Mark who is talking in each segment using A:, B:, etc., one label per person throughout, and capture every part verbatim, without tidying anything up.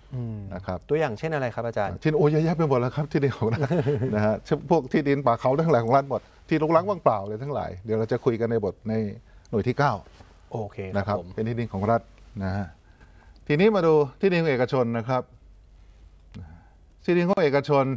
A: นะครับ
B: ตัวอย่างเช่นอะไรครับอาจารย์
A: ที่โอ้ยเยอะแยะไปหมดแล้วครับที่ดินของรัฐนะฮะพวกที่ดินป่าเขาทั้งหลายของรัฐหมดที่รกร้างว่างเปล่าเลยทั้งหลายเดี๋ยวเราจะคุยกันในบทในหน่วยที่เก้า
B: โอเค
A: นะครับเป็นที่ดินของรัฐนะฮะทีนี้มาดูที่ดินของเอกชนนะครับที่ดินของเอกชน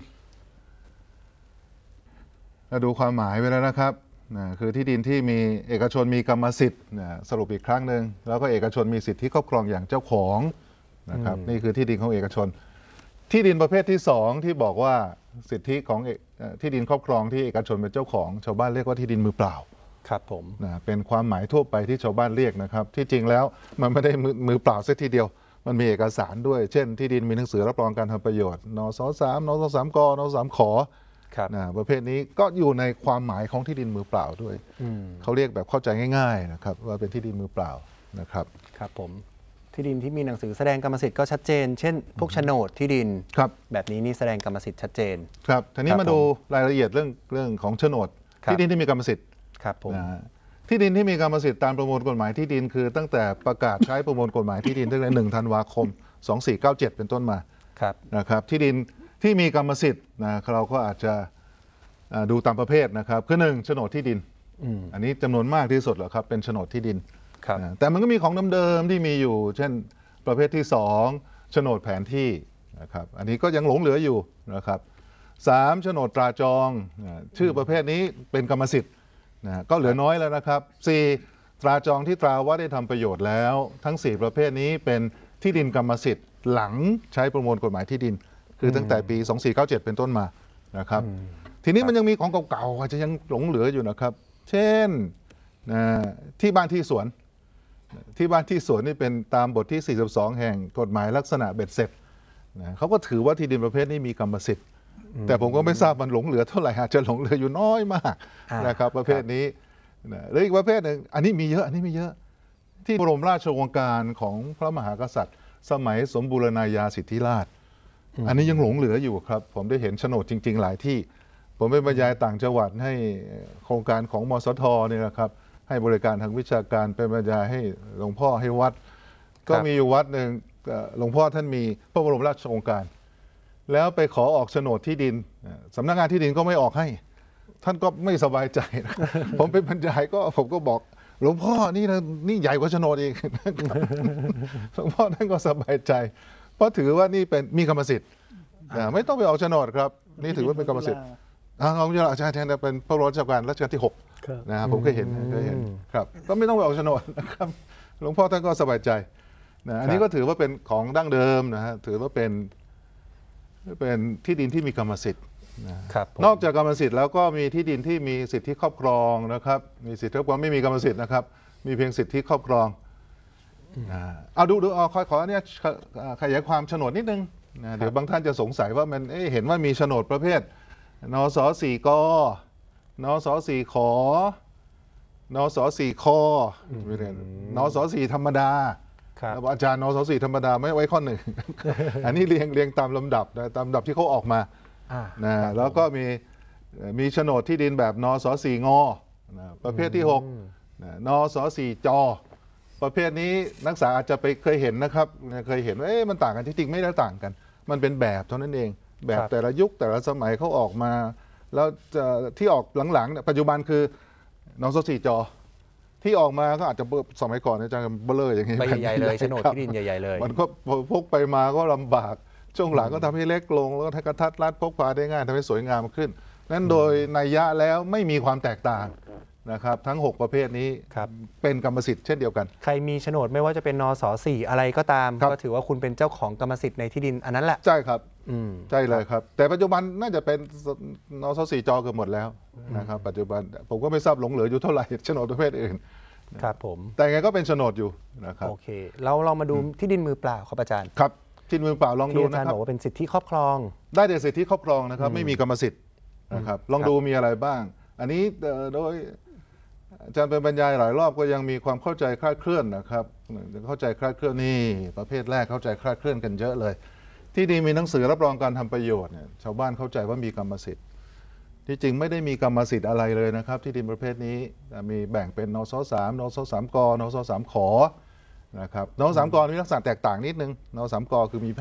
A: เราดูความหมายไปแล้วนะครับนะคือที่ดินที่มีเอกชนมีกรรมสิทธิ์นะสรุปอีกครั้งหนึ่งแล้วก็เอกชนมีสิทธิครอบครองอย่างเจ้าของนะครับนี่คือที่ดินของเอกชนที่ดินประเภทที่สองที่บอกว่าสิทธิของที่ดินครอบครองที่เอกชนเป็นเจ้าของชาวบ้านเรียกว่าที่ดินมือเปล่า
B: ครับผม
A: นะเป็นความหมายทั่วไปที่ชาวบ้านเรียกนะครับที่จริงแล้วมันไม่ได้มือมือเปล่าสักทีเดียวมันมีเอกสารด้วยเช่นที่ดินมีหนังสือรับรองการทำประโยชน์นสสามนสสามกนสสามขอนะประเภทนี้ก็อยู่ในความหมายของที่ดินมือเปล่าด้วยเขาเรียกแบบเข้าใจง่ายๆนะครับว่าเป็นที่ดินมือเปล่านะครับ
B: ครับผมที่ดินที่มีหนังสือแสดงกรรมสิทธิ์ก็ชัดเจนเช่นพวกโฉนดที่ดิน
A: ครับ
B: แบบนี้นี่แสดงกรรมสิทธิ์ชัดเจน
A: ครับทีนี้มาดูรายละเอียดเรื่องเรื่องของโฉนดที่ดินที่มีกรรมสิทธิ์
B: ครับผม
A: ที่ดินที่มีกรรมสิทธิ์ตามประมวลกฎหมายที่ดินคือตั้งแต่ประกาศใช้ประมวลกฎหมายที่ดินตั้งแต่หนึ่งธันวาคมสองสี่เก้าเจ็ดเป็นต้นมานะครับที่ดินที่มีกรรมสิทธิ์นะเราก็อาจจะดูตามประเภทนะครับคือหนึ่งโฉนดที่ดินอันนี้จำนวนมากที่สุดแล้วครับเป็นโฉนดที่ดินแต่มันก็มีของเดิมๆที่มีอยู่เช่นประเภทที่สองโฉนดแผนที่นะครับอันนี้ก็ยังหลงเหลืออยู่นะครับสามโฉนดตราจองชื่อประเภทนี้เป็นกรรมสิทธิ์นะก็เหลือน้อยแล้วนะครับสี่ตราจองที่ตราว่าได้ทำประโยชน์แล้วทั้งสี่ประเภทนี้เป็นที่ดินกรรมสิทธิ์หลังใช้ประมวลกฎหมายที่ดินคือตั้งแต่ปีสองสี่เก้าเจ็ดเป็นต้นมานะครับทีนี้มันยังมีของเก่าๆอาจจะยังหลงเหลืออยู่นะครับเช่นที่บ้านที่สวนที่บ้านที่สวนนี่เป็นตามบทที่สี่สิบสองแห่งกฎหมายลักษณะเบ็ดเสร็จนะเขาก็ถือว่าที่ดินประเภทนี้มีกรรมสิทธิ์แต่ผมก็ไม่ทราบมันหลงเหลือเท่าไหร่อาจจะหลงเหลืออยู่น้อยมากนะครับประเภทนี้นะหรืออีกประเภทหนึ่งอันนี้มีเยอะอันนี้มีเยอะที่บรมราชโองการของพระมหากษัตริย์สมัยสมบูรณาญาสิทธิราชอันนี้ยังหลงเหลืออยู่ครับผมได้เห็นโฉนดจริงๆหลายที่ผมไปบรรยายต่างจังหวัดให้โครงการของมสทเนี่ยนะครับให้บริการทางวิชาการไปบรรยายให้หลวงพ่อให้วัดก็มีอยู่วัดหนึ่งหลวงพ่อท่านมีพระบรมราชโองการแล้วไปขอออกโฉนดที่ดินสำนักงานที่ดินก็ไม่ออกให้ท่านก็ไม่สบายใจนะผมไปบรรยายก็ผมก็บอกหลวงพ่อนี่นะนี่ใหญ่กว่าโฉนดอีกหลวงพ่อท่านก็สบายใจเพราะถือว่านี่เป็นมีกรรมสิทธิ์ไม่ต้องไปออกโฉนดครับนี่ถือว่าเป็นกรรมสิทธิ์เอาเวลาอาจารย์แทนเป็นพระบรมราชโองการรัชกาลที่หกนะผมเคยเห็นเคยเห็นครับก็ไม่ต้องไปออกโฉนดนะครับหลวงพ่อท่านก็สบายใจนะอันนี้ก็ถือว่าเป็นของดั้งเดิมนะฮะถือว่าเป็นเป็นที่ดินที่มีกรรมสิทธิ์นอกจากกรรมสิทธิ์แล้วก็มีที่ดินที่มีสิทธิครอบครองนะครับมีสิทธิครอบครองไม่มีกรรมสิทธิ์นะครับมีเพียงสิทธิครอบครองเอาดูดูเอาขอขอเนี่ยขยายความโฉนดนิดนึงนะเดี๋ยวบางท่านจะสงสัยว่ามันเเห็นว่ามีโฉนดประเภทนสสี่กนสสี่ขอนสสี่คอนสสี่ธรรมดาอาจารย์นสสี่ธรรมดาไม่ไว้ข้อหนึ่งอันนี้เรียงเรียงตามลำดับนะตามลำดับที่เขาออกมานะแล้วก็มีมีโฉนดที่ดินแบบนสสี่งนะประเภทที่หกนสสี่จประเภทนี้นักศึกษาอาจจะไปเคยเห็นนะครับเคยเห็นว่าเอ๊ะมันต่างกันที่จริงไม่ได้ต่างกันมันเป็นแบบเท่านั้นเองแบบแต่ละยุคแต่ละสมัยเขาออกมาแล้วที่ออกหลังๆปัจจุบันคือนสสี่จที่ออกมาก็อาจจะสมัยก่อนอาจารย์เบลออย่างนี้
B: ใบใหญ่ๆเลยโฉนดที่ดินใหญ่ๆเลย
A: มันก็พกไปมาก็ลำบากช่วงหลังก็ทำให้เล็กลงแล้วก็กระทัดรัดพกพาได้ง่ายทำให้สวยงามขึ้นนั้นโดยนัยยะแล้วไม่มีความแตกต่างนะครับทั้งหกประเภทนี้เป็นกรรมสิทธิ์เช่นเดียวกัน
B: ใครมีโฉนดไม่ว่าจะเป็นนสสี่อะไรก็ตามก็ถือว่าคุณเป็นเจ้าของกรรมสิทธิ์ในที่ดินอันนั้นแหละ
A: ใช่ครับใช่เลยครับแต่ปัจจุบันน่าจะเป็นนสสี่จเกือบหมดแล้วนะครับปัจจุบันผมก็ไม่ทราบหลงเหลืออยู่เท่าไหร่โฉนดประเภทอื่น
B: ครับผม
A: แต่ไงก็เป็นโฉนดอยู่นะครับ
B: โอเคเราเรามาดูที่ดินมือเปล่าครับอาจารย์
A: ครับที่ดินมือเปล่าลองดูนะครับ
B: อาจารย์บอกว่าเป็นสิทธิครอบครอง
A: ได้แต่สิทธิครอบครองนะครับไม่มีกรรมสิทธิ์นะครับลองดูมีอะไรบ้างอันนี้โดยอาจารย์เป็นบรรยายหลายรอบก็ยังมีความเข้าใจคลาดเคลื่อนนะครับเข้าใจคลาดเคลื่อนนี่ประเภทแรกเข้าใจคลาดเคลื่อนกันเยอะเลยที่ดีมีหนังสือรับรองการทำประโยชน์เนี่ยชาวบ้านเข้าใจว่ามีกรรมสิทธิ์ที่จริงไม่ได้มีกรรมสิทธิ์อะไรเลยนะครับที่ดินประเภทนี้มีแบ่งเป็นนสสามนสสามกนสสามขอนะครับนสสามกมีลักษณะแตกต่างนิดนึงนสสามกคือมี